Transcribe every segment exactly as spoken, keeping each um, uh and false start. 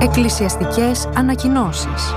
Εκκλησιαστικές ανακοινώσεις.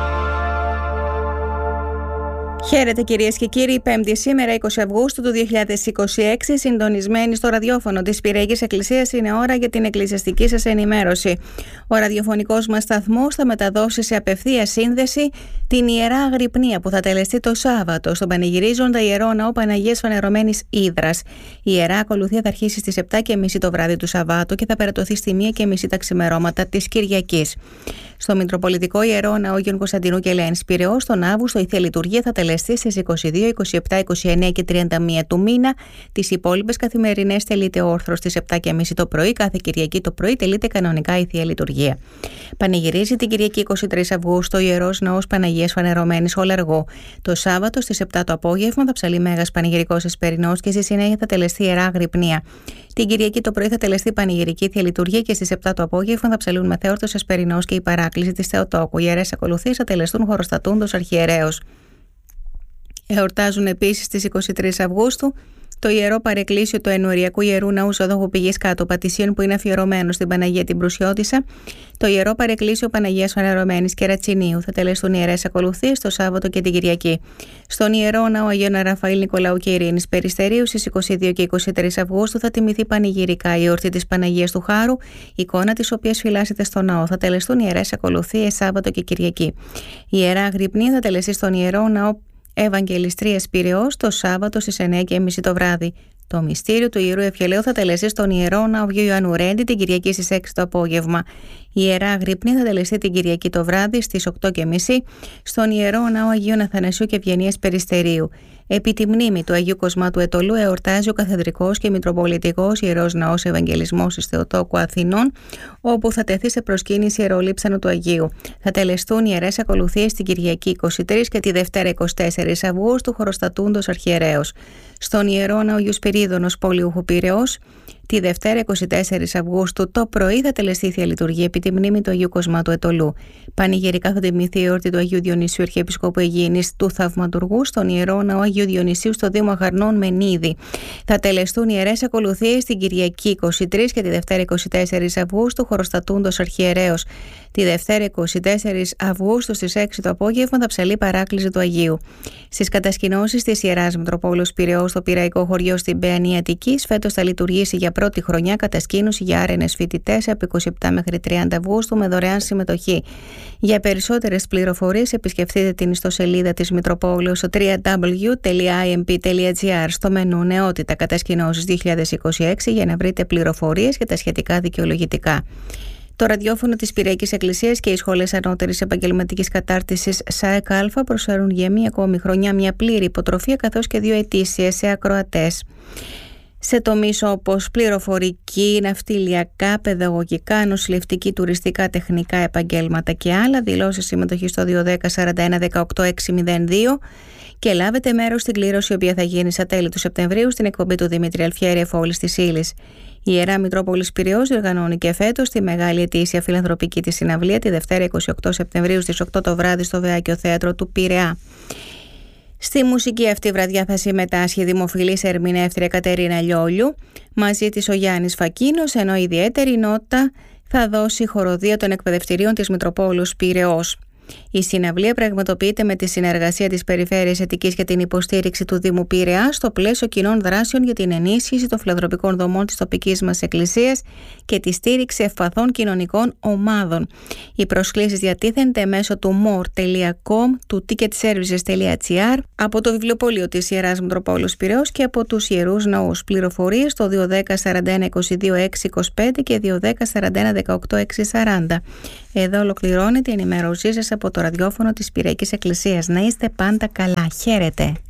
Χαίρετε κυρίες και κύριοι, Πέμπτη σήμερα είκοσι Αυγούστου του δύο χιλιάδες είκοσι έξι, συντονισμένοι στο ραδιόφωνο της Πυριακής Εκκλησίας, είναι ώρα για την εκκλησιαστική σας ενημέρωση. Ο ραδιοφωνικός μας σταθμός θα μεταδώσει σε απευθεία σύνδεση την Ιερά Αγρυπνία που θα τελεστεί το Σάββατο στον Πανηγυρίζοντα Ιερό Ναό Παναγίας Φανερωμένης Ύδρας. Η Ιερά Ακολουθία θα αρχίσει στις επτά και μισή το βράδυ του Σαββάτου και θα περατωθεί στη μία και μισή τα ξημερώματα της Κυριακής. Στο Μητροπολιτικό Ιερό Ναό Αγίων Κωνσταντινού και Ελένης Πειραιώς, τον Αύγουστο η Θεία Λειτουργία θα τελεστεί στις είκοσι δύο, είκοσι επτά, είκοσι εννέα και τριάντα μία του μήνα. Τις υπόλοιπες καθημερινές τελείται όρθρο στις επτά και μισή το πρωί. Κάθε Κυριακή το πρωί τελείται κανονικά η Θεία Λειτουργία. Πανηγυρίζει την Κυριακή είκοσι τρεις Αυγούστου ο Ιερός Ναός Παναγίας Φανερωμένης Ολεργού. Το Σάββατο στις επτά το απόγευμα θα ψαλεί Μέγας Πανηγυρικός Εσπερινός και στη συνέχεια θα τελεστεί Ιερά Αγρυπνία. Την Κυριακή το πρωί θα τελεστεί Πανηγυρική Θεία Λειτουργία και στις επτά το απόγευμα θα ψαλούν Μεθέορτος Εσπερινός και η παράκληση της Θεοτόκου. Οι ιερές ακολουθίες θα τελεστούν χωροστατούντος αρχιερέως. Εορτάζουν επίσης στις είκοσι τρεις Αυγούστου το Ιερό Παρεκκλήσιο του Ενωριακού Ιερού Ναού Ζωδόχου Πηγής Κάτω Πατησίων που είναι αφιερωμένο στην Παναγία την Προυσιώτισσα. Το Ιερό Παρεκκλήσιο Παναγίας Φανερωμένης Κερατσινίου θα τελεστούν ιερές ακολουθίες το Σάββατο και την Κυριακή. Στον Ιερό Ναό Αγίων Ραφαήλ Νικολαού και Ειρήνης Περιστερίου στις είκοσι δύο και είκοσι τρεις Αυγούστου θα τιμηθεί πανηγυρικά η εορτή της Παναγίας του Χάρου, εικόνα της οποίας φυλάσσεται στο ναό. Θα τελεστούν ιερές ακολουθίες Σάββατο και Κυριακή. Η Ιερά Αγρυπνία θα τελεστεί στον Ιερό Ναό Ευαγγελιστρίας Πειραιώς το Σάββατο στις εννέα και μισή το βράδυ. Το μυστήριο του Ιερού Ευχελαίου θα τελεστεί στον Ιερό Ναό Αγίου Ιωάννου Ρέντη την Κυριακή στις έξι το απόγευμα. Η Ιερά Αγρυπνία θα τελεστεί την Κυριακή το βράδυ στις οκτώ και μισή στον Ιερό Ναό Αγίων Αθανασίου και Ευγενίας Περιστερίου. Επί τη μνήμη του Αγίου Κοσμάτου Ετωλού εορτάζει ο Καθεδρικός και Μητροπολιτικός Ιερός Ναός Ευαγγελισμός της Θεοτόκου Αθηνών, όπου θα τεθεί σε προσκύνηση ιερολείψανο του Αγίου. Θα τελεστούν ιερές ακολουθίες την Κυριακή είκοσι τρεις και τη Δευτέρα είκοσι τέσσερις Αυγούστου χωροστατούντος αρχιερέως. Στον Ιερό Ναό Αγίου Σπυρίδωνος Πολιούχου Πειραιώς, τη Δευτέρα είκοσι τέσσερις Αυγούστου το πρωί θα τελεστεί η Θεία Λειτουργία επί τη μνήμη του Αγίου Κοσμάτου Ετωλού. Πανηγυρικά θα τιμηθεί η εορτή του Αγίου Διονυσίου Αρχιεπισκόπου Αιγίνης του Θαυματουργού στον Ιερό Ναό Αγίου Διονυσίου στο Δήμο Αχαρνών Μενίδη. Θα τελεστούν ιερές ακολουθίες την Κυριακή είκοσι τρεις και τη Δευτέρα είκοσι τέσσερις Αυγούστου χωροστατούντος αρχιερέως. Τη Δευτέρα είκοσι τέσσερις Αυγούστου στις έξι το απόγευμα θα ψαλεί παράκληση του Αγίου. Στις κατασκηνώσεις της Ιεράς Μητροπόλεως Πειραιώς στο Πειραϊκό Χωριό στην Παιανία Αττικής, φέτος θα λειτουργήσει για πρώτη χρονιά κατασκήνωση για άρενες φοιτητές από είκοσι επτά μέχρι τριάντα Αυγούστου με δωρεάν συμμετοχή. Για περισσότερες πληροφορίες επισκεφτείτε την ιστοσελίδα της Μητροπόλεως στο double-u double-u double-u τελεία άι εμ πι τελεία τζι άρ στο μενού Νεότητα Κατασκηνώσεις δύο χιλιάδες είκοσι έξι για να βρείτε πληροφορίες για τα σχετικά δικαιολογητικά. Το ραδιόφωνο της Πυριακής Εκκλησίας και οι σχολές ανώτερης επαγγελματικής κατάρτισης ΣΑΕΚ Α προσφέρουν για μία ακόμη χρονιά μια πλήρη υποτροφία καθώς και δύο ετήσιες σε ακροατές. Σε τομείς όπως πληροφορική, ναυτιλιακά, παιδαγωγικά, νοσηλευτική, τουριστικά, τεχνικά επαγγέλματα και άλλα, δηλώσεις συμμετοχή στο δύο ένα μηδέν σαράντα ένα δεκαοκτώ εξακόσια δύο και λάβετε μέρος στην κλήρωση η οποία θα γίνει στα τέλη του Σεπτεμβρίου στην εκπομπή του Δημήτρη Αλφιέρη Εφόλης της Ύλης. Η Ιερά Μητρόπολης Πειραιώς διοργανώνει και φέτος τη μεγάλη ετήσια φιλανθρωπική της συναυλία τη Δευτέρα είκοσι οκτώ Σεπτεμβρίου στις οκτώ το βράδυ στο Βεάκιο Θέατρο του Πειραιά. Στη μουσική αυτή βραδιά θα συμμετάσχει η δημοφιλής ερμηνεύτρια Κατερίνα Λιόλιου, μαζί της ο Γιάννης Φακίνος, ενώ ιδιαίτερη νότα θα δώσει η χοροδία των εκπαιδευτηρίων της Μητροπόλεως Πειραιώς. Η συναυλία πραγματοποιείται με τη συνεργασία της Περιφέρειας Αττικής για την υποστήριξη του Δήμου Πειραιά στο πλαίσιο κοινών δράσεων για την ενίσχυση των φιλανθρωπικών δομών της τοπικής μας εκκλησίας και τη στήριξη ευπαθών κοινωνικών ομάδων. Οι προσκλήσεις διατίθενται μέσω του more τελεία com, του ticketservices τελεία gr, από το βιβλιοπωλείο της Ιεράς Μητροπόλεως Πειραιώς και από τους Ιερούς Ναούς. Πληροφορίες στο δύο ένα σαράντα ένα είκοσι δύο έξι είκοσι πέντε και δύο ένα σαράντα ένα δεκαοκτώ έξι σαράντα. Εδώ ολοκληρώνεται η ενημέρωσή σας από το ραδιόφωνο της Πυριακής Εκκλησίας. Να είστε πάντα καλά. Χαίρετε.